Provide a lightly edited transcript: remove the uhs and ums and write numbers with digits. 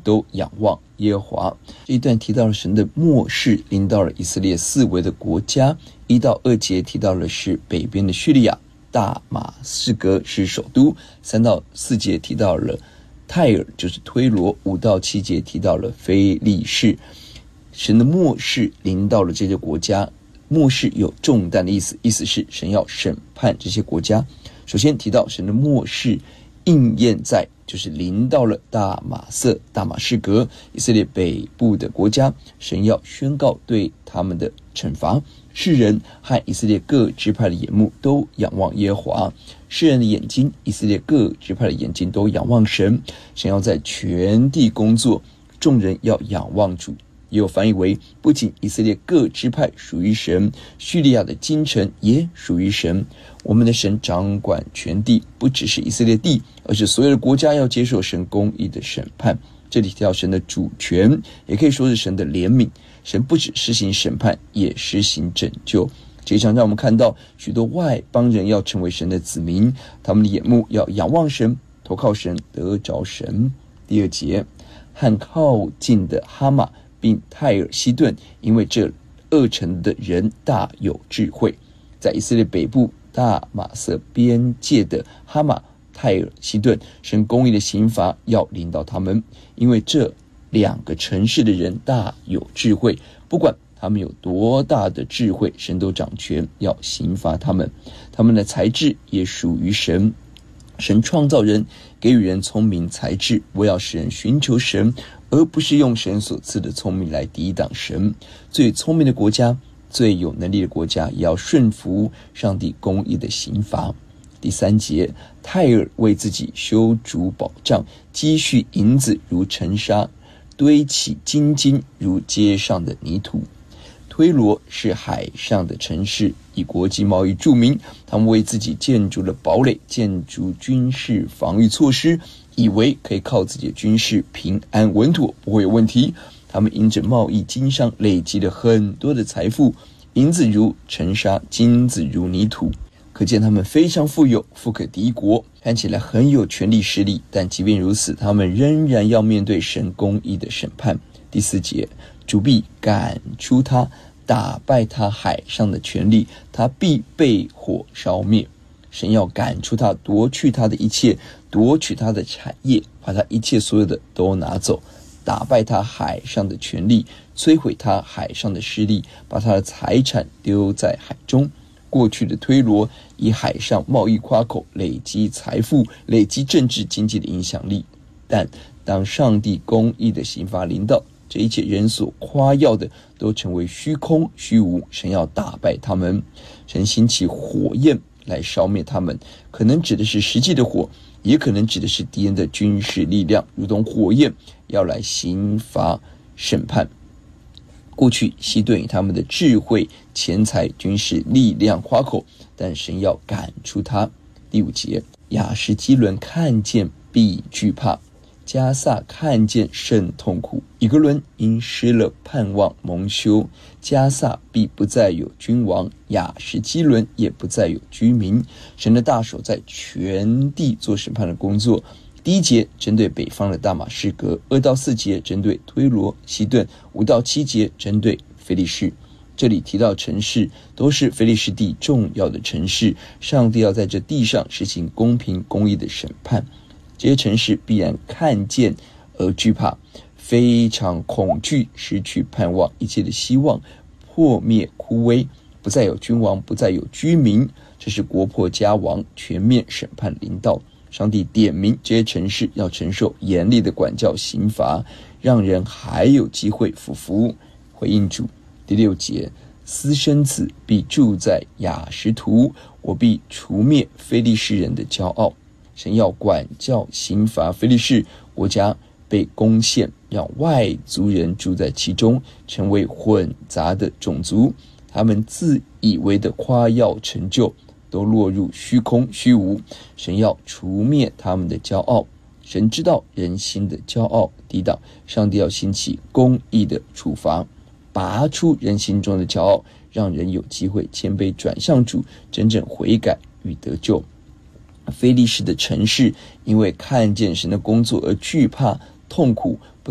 都仰望耶和华。这一段提到了神的末世临到了以色列四围的国家，1到2节提到的是北边的叙利亚，大马士革是首都，3到4节提到了泰尔，就是推罗，5到7节提到了非利士。神的末世临到了这些国家，末世有重担的意思，意思是神要审判这些国家。首先提到神的末世应验在，就是临到了大马士革，以色列北部的国家，神要宣告对他们的惩罚。世人和以色列各支派的眼目都仰望耶和华，世人的眼睛，以色列各支派的眼睛都仰望神，神要在全地工作，众人要仰望主。也有翻译为，不仅以色列各支派属于神，叙利亚的京城也属于神。我们的神掌管全地，不只是以色列地，而是所有的国家要接受神公义的审判。这里提到神的主权，也可以说是神的怜悯。神不只施行审判，也施行拯救。这一章让我们看到许多外邦人要成为神的子民，他们的眼目要仰望神，投靠神，得着神。第2节，和靠近的哈马并泰尔西顿，因为这2城的人大有智慧。在以色列北部大马色边界的哈马、泰尔西顿，神公义的刑罚要临到他们，因为这2个城市的人大有智慧，不管他们有多大的智慧，神都掌权，要刑罚他们。他们的才智也属于神，神创造人，给予人聪明才智，为要使人寻求神，而不是用神所赐的聪明来抵挡神。最聪明的国家，最有能力的国家，也要顺服上帝公义的刑罚。第3节，泰尔为自己修筑保障，积蓄银子如尘沙，堆起金金如街上的泥土。推罗是海上的城市，以国际贸易著名，他们为自己建筑了堡垒，建筑军事防御措施，以为可以靠自己的军事平安稳妥，不会有问题。他们因着贸易经商累积了很多的财富，银子如尘沙，金子如泥土，可见他们非常富有，富可敌国，看起来很有权力势力。但即便如此，他们仍然要面对神公义的审判。第4节，主必赶出他，打败他海上的权力，他必被火烧灭。神要赶出他，夺去他的一切，夺取他的产业，把他一切所有的都拿走，打败他海上的权力，摧毁他海上的势力，把他的财产丢在海中。过去的推罗以海上贸易夸口，累积财富，累积政治经济的影响力。但当上帝公义的刑罚临到，这一切人所夸耀的都成为虚空虚无，神要打败他们。神兴起火焰来烧灭他们，可能指的是实际的火，也可能指的是敌人的军事力量，如同火焰要来刑罚审判。过去西顿以他们的智慧、钱财、军事力量夸口，但神要赶出他。第5节，亚实基伦看见必惧怕，加萨看见甚痛苦。以格伦因失了盼望蒙羞，加萨必不再有君王，亚实基伦也不再有居民。神的大手在全地做审判的工作。第1节针对北方的大马士革，2到4节针对推罗、西顿，5到7节针对非利士。这里提到城市都是非利士地重要的城市，上帝要在这地上实行公平公义的审判。这些城市必然看见而惧怕，非常恐惧，失去盼望，一切的希望破灭枯萎，不再有君王，不再有居民。这是国破家亡，全面审判临到。上帝点名这些城市要承受严厉的管教刑罚，让人还有机会俯伏回应主。第6节，私生子必住在亚实图，我必除灭非利士人的骄傲。神要管教刑罚非利士国家，被攻陷，让外族人住在其中，成为混杂的种族。他们自以为的夸耀成就，都落入虚空虚无。神要除灭他们的骄傲。神知道人心的骄傲抵挡，上帝要兴起公义的处罚，拔出人心中的骄傲，让人有机会谦卑转向主，真正悔改与得救。非利士的城市因为看见神的工作而惧怕痛苦，